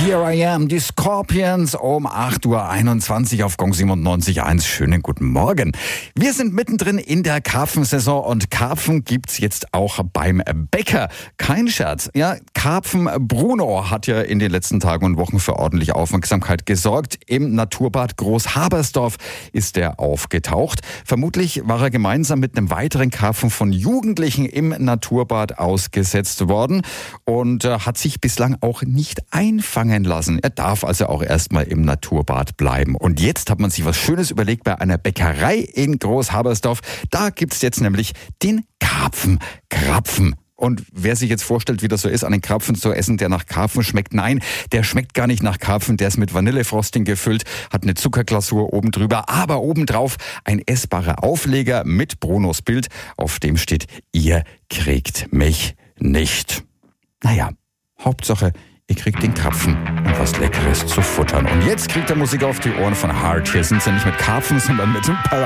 Here I Am, die Scorpions um 8:21 Uhr auf Gong 97.1. Schönen guten Morgen. Wir sind mittendrin in der Karpfensaison und Karpfen gibt's jetzt auch beim Bäcker. Kein Scherz. Ja, Karpfen Bruno hat ja in den letzten Tagen und Wochen für ordentliche Aufmerksamkeit gesorgt. Im Naturbad Großhabersdorf ist er aufgetaucht. Vermutlich war er gemeinsam mit einem weiteren Karpfen von Jugendlichen im Naturbad ausgesetzt worden und hat sich bislang auch nicht einfangen lassen. Er darf also auch erstmal im Naturbad bleiben. Und jetzt hat man sich was Schönes überlegt bei einer Bäckerei in Großhabersdorf. Da gibt's jetzt nämlich den Karpfen-Krapfen. Und wer sich jetzt vorstellt, wie das so ist, einen Krapfen zu essen, der nach Karpfen schmeckt, nein, der schmeckt gar nicht nach Karpfen, der ist mit Vanillefrosting gefüllt, hat eine Zuckerglasur oben drüber, aber obendrauf ein essbarer Aufleger mit Brunos Bild, auf dem steht: Ihr kriegt mich nicht. Naja, Hauptsache, ihr kriegt den Krapfen und was Leckeres zu futtern. Und jetzt kriegt er Musik auf die Ohren von Heart. Hier sind sie nicht mit Karpfen, sondern mit dem Paradies.